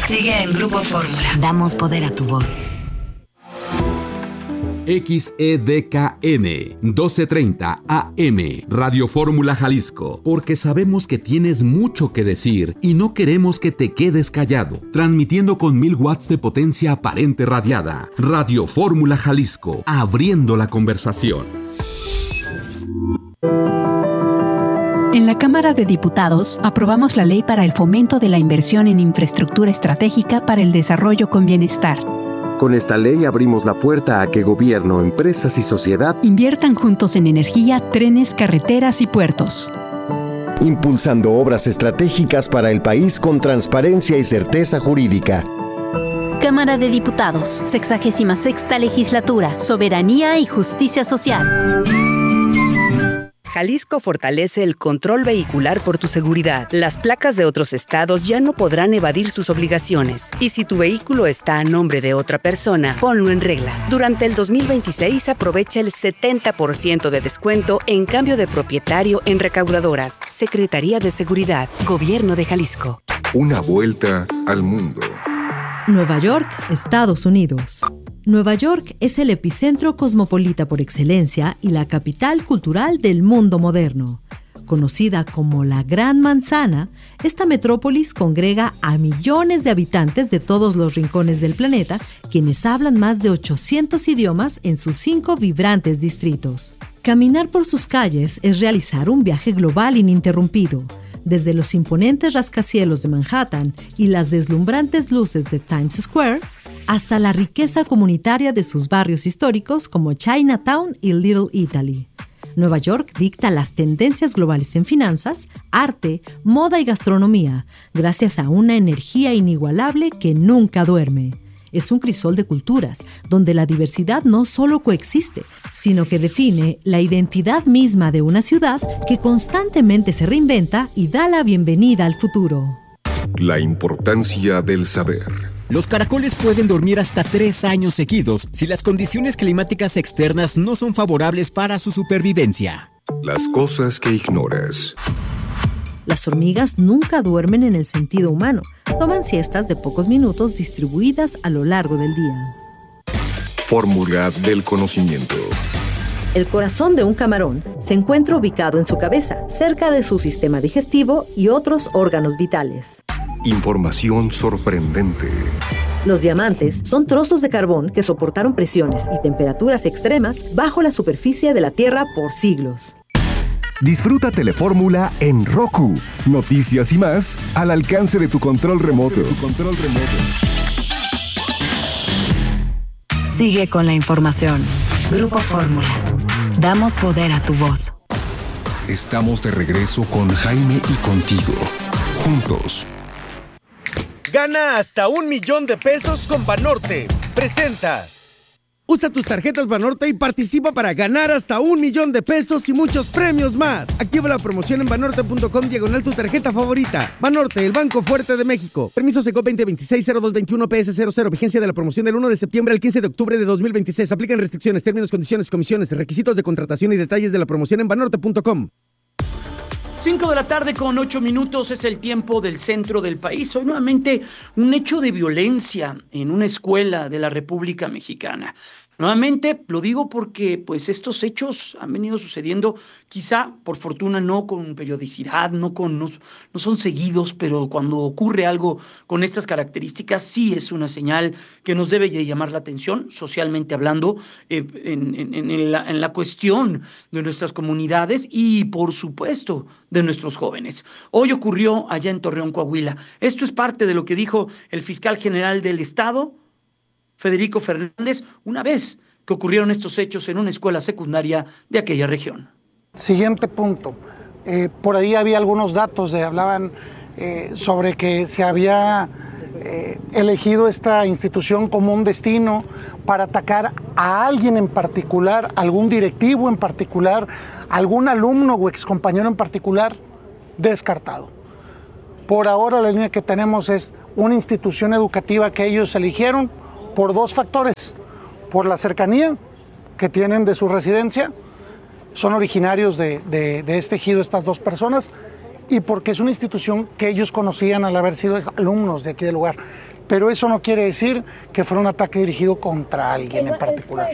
Sigue en Grupo Fórmula. Damos poder a tu voz. XEDKN 1230 AM Radio Fórmula Jalisco, porque sabemos que tienes mucho que decir y no queremos que te quedes callado. Transmitiendo con 1000 watts de potencia aparente radiada. Radio Fórmula Jalisco, abriendo la conversación. En la Cámara de Diputados aprobamos la ley para el fomento de la inversión en infraestructura estratégica para el desarrollo con bienestar. Con esta ley abrimos la puerta a que gobierno, empresas y sociedad inviertan juntos en energía, trenes, carreteras y puertos. Impulsando obras estratégicas para el país con transparencia y certeza jurídica. Cámara de Diputados, 66ª Legislatura, Soberanía y Justicia Social. Jalisco fortalece el control vehicular por tu seguridad. Las placas de otros estados ya no podrán evadir sus obligaciones. Y si tu vehículo está a nombre de otra persona, ponlo en regla. Durante el 2026 aprovecha el 70% de descuento en cambio de propietario en recaudadoras. Secretaría de Seguridad, Gobierno de Jalisco. Una vuelta al mundo. Nueva York, Estados Unidos. Nueva York es el epicentro cosmopolita por excelencia y la capital cultural del mundo moderno. Conocida como la Gran Manzana, esta metrópolis congrega a millones de habitantes de todos los rincones del planeta, quienes hablan más de 800 idiomas en sus 5 vibrantes distritos. Caminar por sus calles es realizar un viaje global ininterrumpido. Desde los imponentes rascacielos de Manhattan y las deslumbrantes luces de Times Square, hasta la riqueza comunitaria de sus barrios históricos como Chinatown y Little Italy. Nueva York dicta las tendencias globales en finanzas, arte, moda y gastronomía, gracias a una energía inigualable que nunca duerme. Es un crisol de culturas, donde la diversidad no solo coexiste, sino que define la identidad misma de una ciudad que constantemente se reinventa y da la bienvenida al futuro. La importancia del saber. Los caracoles pueden dormir hasta 3 años seguidos si las condiciones climáticas externas no son favorables para su supervivencia. Las cosas que ignoras. Las hormigas nunca duermen en el sentido humano. Toman siestas de pocos minutos distribuidas a lo largo del día. Fórmula del conocimiento. El corazón de un camarón se encuentra ubicado en su cabeza, cerca de su sistema digestivo y otros órganos vitales. Información sorprendente. Los diamantes son trozos de carbón que soportaron presiones y temperaturas extremas bajo la superficie de la Tierra por siglos. Disfruta Telefórmula en Roku. Noticias y más al alcance de tu control remoto. Sigue con la información. Grupo Fórmula. Damos poder a tu voz. Estamos de regreso con Jaime y contigo. Juntos. Gana hasta $1,000,000 con Banorte. Presenta. Usa tus tarjetas Banorte y participa para ganar hasta $1,000,000 y muchos premios más. Activa la promoción en banorte.com/ tu tarjeta favorita. Banorte, el Banco Fuerte de México. Permiso SECO 2026-0221 PS00. Vigencia de la promoción del 1 de septiembre al 15 de octubre de 2026. Aplican restricciones, términos, condiciones, comisiones, requisitos de contratación y detalles de la promoción en banorte.com. 5 de la tarde con 8 minutos es el tiempo del centro del país. Hoy nuevamente un hecho de violencia en una escuela de la República Mexicana. Nuevamente lo digo porque pues estos hechos han venido sucediendo, quizá por fortuna no con periodicidad, no son seguidos, pero cuando ocurre algo con estas características sí es una señal que nos debe llamar la atención, socialmente hablando, en la cuestión de nuestras comunidades y por supuesto de nuestros jóvenes. Hoy ocurrió allá en Torreón, Coahuila. Esto es parte de lo que dijo el fiscal general del Estado, Federico Fernández, una vez que ocurrieron estos hechos en una escuela secundaria de aquella región. Siguiente punto. Por ahí había algunos datos, hablaban sobre que se había elegido esta institución como un destino para atacar a alguien en particular, algún directivo en particular, algún alumno o excompañero en particular. Descartado. Por ahora la línea que tenemos es una institución educativa que ellos eligieron por 2 factores, por la cercanía que tienen de su residencia, son originarios de este ejido estas 2 personas, y porque es una institución que ellos conocían al haber sido alumnos de aquí del lugar. pero eso no quiere decir que fuera un ataque dirigido contra alguien en particular.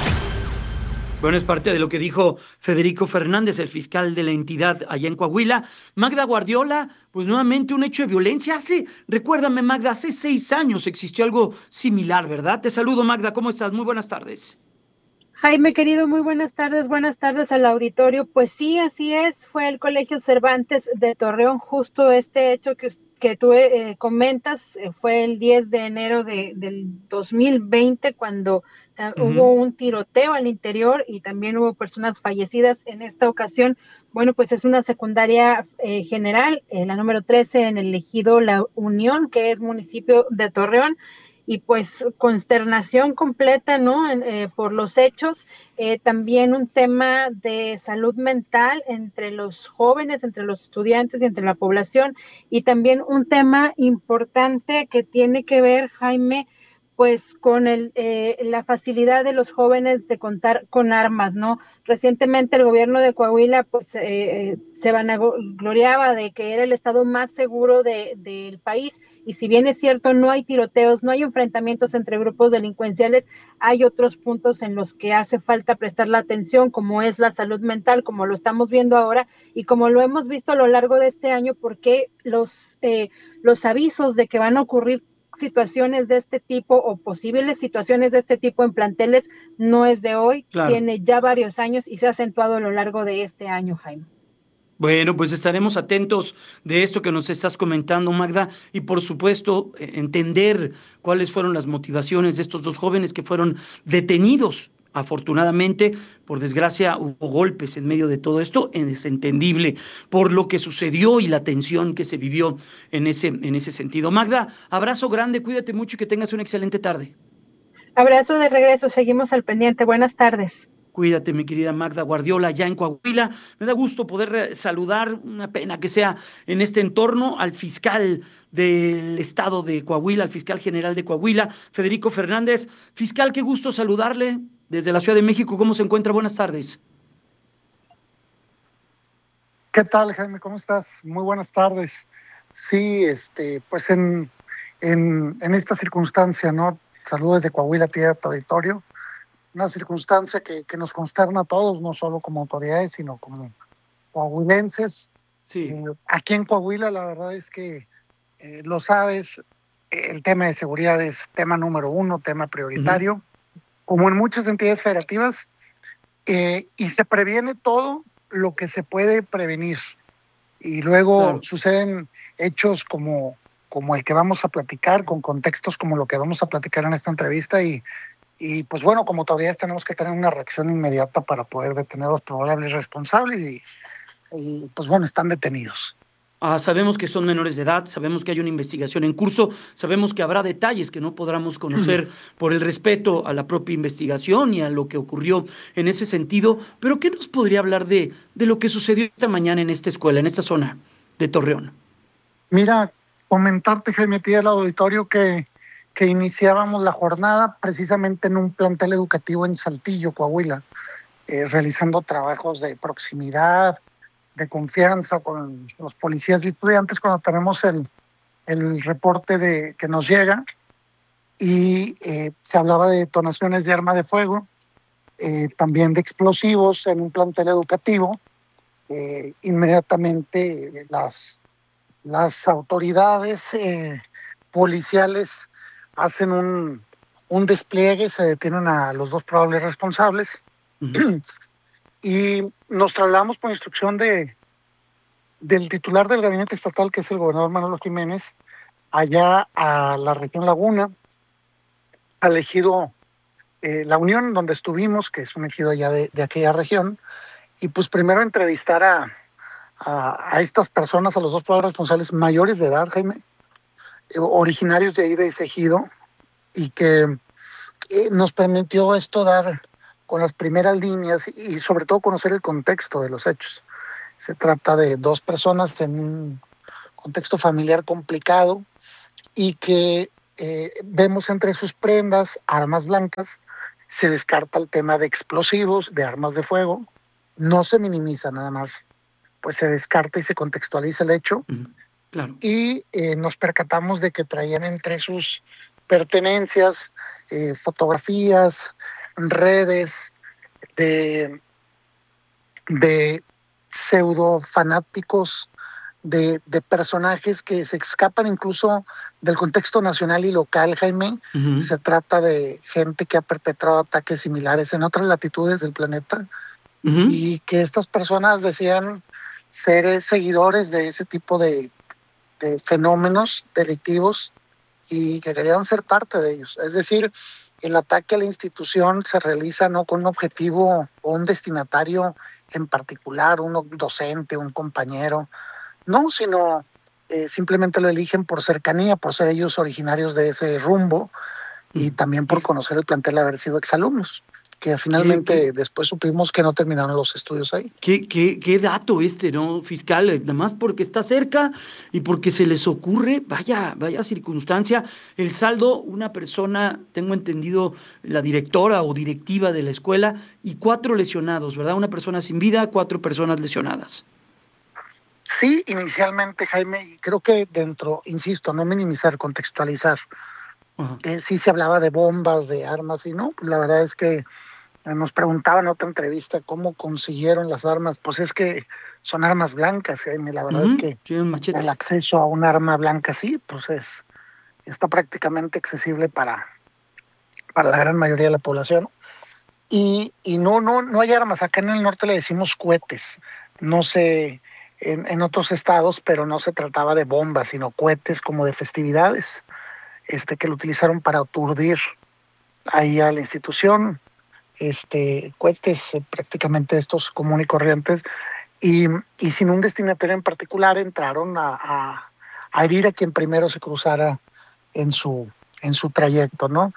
Bueno, es parte de lo que dijo Federico Fernández, el fiscal de la entidad allá en Coahuila. Magda Guardiola, pues nuevamente un hecho de violencia. Recuérdame, Magda, hace 6 años existió algo similar, ¿verdad? Te saludo, Magda, ¿cómo estás? Muy buenas tardes. Jaime, querido, muy buenas tardes al auditorio. Pues sí, así es, fue el Colegio Cervantes de Torreón, justo este hecho que tú comentas, fue el 10 de enero del 2020, cuando hubo un tiroteo al interior y también hubo personas fallecidas. En esta ocasión, bueno, pues es una secundaria general, la número 13 en el ejido La Unión, que es municipio de Torreón. Y pues consternación completa, ¿no? Por los hechos, también un tema de salud mental entre los jóvenes, entre los estudiantes y entre la población, y también un tema importante que tiene que ver, Jaime, pues con la facilidad de los jóvenes de contar con armas, ¿no? Recientemente el gobierno de Coahuila pues se vanagloriaba de que era el estado más seguro del país, y si bien es cierto, no hay tiroteos, no hay enfrentamientos entre grupos delincuenciales, hay otros puntos en los que hace falta prestar la atención, como es la salud mental, como lo estamos viendo ahora y como lo hemos visto a lo largo de este año, porque los avisos de que van a ocurrir situaciones de este tipo o posibles situaciones de este tipo en planteles no es de hoy, claro. Tiene ya varios años y se ha acentuado a lo largo de este año, Jaime. Bueno, pues estaremos atentos de esto que nos estás comentando, Magda, y por supuesto entender cuáles fueron las motivaciones de estos 2 jóvenes que fueron detenidos. Afortunadamente, por desgracia, hubo golpes en medio de todo esto, es entendible por lo que sucedió y la tensión que se vivió en ese sentido. Magda, abrazo grande, cuídate mucho y que tengas una excelente tarde. Abrazo de regreso, seguimos al pendiente. Buenas tardes. Cuídate, mi querida Magda Guardiola, ya en Coahuila. Me da gusto poder saludar, una pena que sea en este entorno, al fiscal del estado de Coahuila, al fiscal general de Coahuila, Federico Fernández. Fiscal, qué gusto saludarle desde la Ciudad de México. ¿Cómo se encuentra? Buenas tardes. ¿Qué tal, Jaime? ¿Cómo estás? Muy buenas tardes. Sí, pues en esta circunstancia, ¿no? Saludos desde Coahuila, tierra de territorio. Una circunstancia que nos consterna a todos, no solo como autoridades, sino como coahuilenses. Sí. Aquí en Coahuila, la verdad es que, lo sabes, el tema de seguridad es tema número 1, tema prioritario, como en muchas entidades federativas, y se previene todo lo que se puede prevenir. Y luego suceden hechos como el que vamos a platicar, con contextos como lo que vamos a platicar en esta entrevista, y pues bueno, como autoridades tenemos que tener una reacción inmediata para poder detener a los probables responsables y pues bueno, están detenidos. Sabemos que son menores de edad, sabemos que hay una investigación en curso, sabemos que habrá detalles que no podamos conocer por el respeto a la propia investigación y a lo que ocurrió en ese sentido, pero ¿qué nos podría hablar de lo que sucedió esta mañana en esta escuela, en esta zona de Torreón? Mira, comentarte, Jaime, a ti del auditorio que iniciábamos la jornada precisamente en un plantel educativo en Saltillo, Coahuila, realizando trabajos de proximidad, de confianza con los policías y estudiantes cuando tenemos el reporte que nos llega, y se hablaba de detonaciones de arma de fuego, también de explosivos en un plantel educativo. Inmediatamente las autoridades policiales hacen un despliegue, se detienen a los 2 probables responsables. Y nos trasladamos por instrucción del titular del gabinete estatal, que es el gobernador Manolo Jiménez, allá a la región Laguna, al ejido La Unión, donde estuvimos, que es un ejido allá de aquella región, y pues primero entrevistar a estas personas, a los 2 probables responsables mayores de edad, Jaime, originarios de ahí de ese ejido, y que nos permitió esto dar con las primeras líneas y sobre todo conocer el contexto de los hechos. Se trata de 2 personas en un contexto familiar complicado y que vemos entre sus prendas armas blancas. Se descarta el tema de explosivos, de armas de fuego. No se minimiza nada más, pues se descarta y se contextualiza el hecho. Claro. Y nos percatamos de que traían entre sus pertenencias fotografías, redes de pseudo fanáticos, de personajes que se escapan incluso del contexto nacional y local, Jaime. Uh-huh. Se trata de gente que ha perpetrado ataques similares en otras latitudes del planeta, uh-huh, y que estas personas decían ser seguidores de ese tipo de fenómenos delictivos y que querían ser parte de ellos. Es decir, el ataque a la institución se realiza no con un objetivo o un destinatario en particular, un docente, un compañero, no, sino simplemente lo eligen por cercanía, por ser ellos originarios de ese rumbo y también por conocer el plantel de haber sido exalumnos, que finalmente después supimos que no terminaron los estudios ahí. ¿Qué dato ¿no, fiscal? Nada más porque está cerca y porque se les ocurre, vaya circunstancia. El saldo, una persona, tengo entendido, la directora o directiva de la escuela, y 4 lesionados, ¿verdad? Una persona sin vida, 4 personas lesionadas. Sí, inicialmente, Jaime, y creo que dentro, insisto, no minimizar, contextualizar. Uh-huh. Sí se hablaba de bombas, de armas, y no, la verdad es que nos preguntaban en otra entrevista cómo consiguieron las armas. Pues es que son armas blancas, Jaime. La verdad, uh-huh, es que el acceso a un arma blanca sí, pues está prácticamente accesible para la gran mayoría de la población. Y no hay armas. Acá en el norte le decimos cohetes. No sé en otros estados, pero no se trataba de bombas, sino cohetes como de festividades, que lo utilizaron para aturdir ahí a la institución. Cohetes prácticamente estos comunes y corrientes, y sin un destinatario en particular entraron a herir a quien primero se cruzara en su trayecto, ¿no?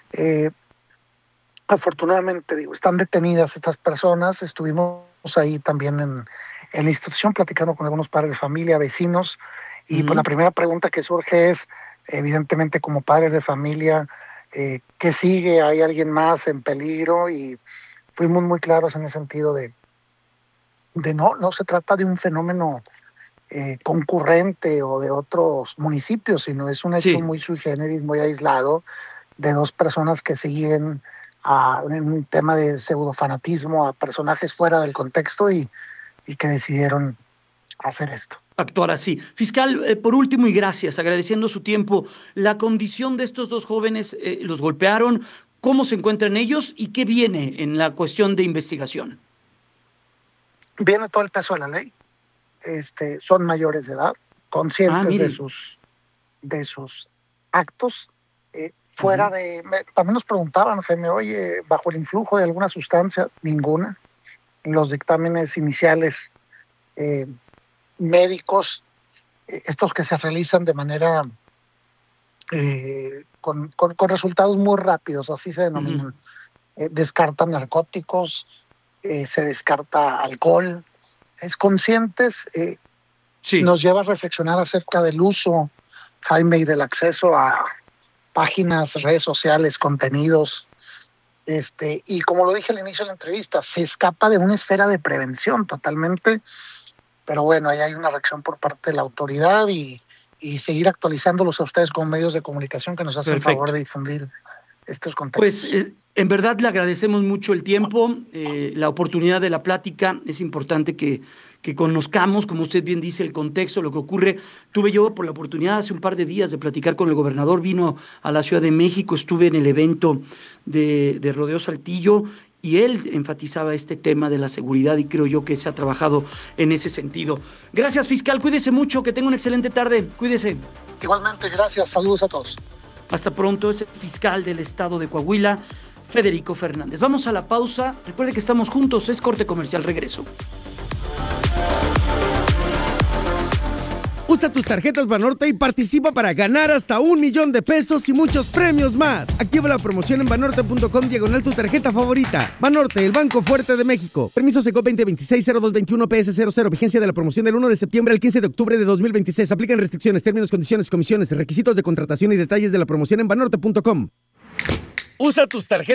Afortunadamente, están detenidas estas personas. Estuvimos ahí también en la institución platicando con algunos padres de familia, vecinos, y pues la primera pregunta que surge es, evidentemente, como padres de familia, ¿qué sigue? ¿Hay alguien más en peligro? Y fuimos muy claros en ese sentido de no se trata de un fenómeno concurrente o de otros municipios, sino es un hecho muy sui generis, muy aislado, de 2 personas que siguen en un tema de pseudofanatismo a personajes fuera del contexto y que decidieron hacer esto. Actuar así. Fiscal, por último y gracias, agradeciendo su tiempo, la condición de estos 2 jóvenes, los golpearon, ¿cómo se encuentran ellos y qué viene en la cuestión de investigación? Viene todo el peso de la ley. Son mayores de edad, conscientes de sus actos. Fuera de... También nos preguntaban, Jaime, oye, bajo el influjo de alguna sustancia, ninguna. En los dictámenes iniciales médicos, estos que se realizan de manera con resultados muy rápidos, así se denominan. Descartan narcóticos, se descarta alcohol. Es conscientes, nos lleva a reflexionar acerca del uso, Jaime, y del acceso a páginas, redes sociales, contenidos. Y como lo dije al inicio de la entrevista, se escapa de una esfera de prevención totalmente, pero bueno, ahí hay una reacción por parte de la autoridad y seguir actualizándolos a ustedes como medios de comunicación que nos hacen el favor de difundir estos contextos. Pues en verdad le agradecemos mucho el tiempo, la oportunidad de la plática. Es importante que conozcamos, como usted bien dice, el contexto, lo que ocurre. Tuve yo por la oportunidad hace un par de días de platicar con el gobernador, vino a la Ciudad de México, estuve en el evento de Rodeo Saltillo y él enfatizaba este tema de la seguridad y creo yo que se ha trabajado en ese sentido. Gracias, fiscal, cuídese mucho, que tenga una excelente tarde, cuídese. Igualmente, gracias, saludos a todos. Hasta pronto, es el fiscal del estado de Coahuila, Federico Fernández. Vamos a la pausa, recuerde que estamos juntos, es corte comercial, regreso. Usa tus tarjetas Banorte y participa para ganar hasta $1,000,000 de pesos y muchos premios más. Activa la promoción en banorte.com/tu tarjeta favorita. Banorte, el banco fuerte de México. Permiso SECO 2026-0221 PS00. Vigencia de la promoción del 1 de septiembre al 15 de octubre de 2026. Aplican restricciones, términos, condiciones, comisiones, requisitos de contratación y detalles de la promoción en banorte.com. Usa tus tarjetas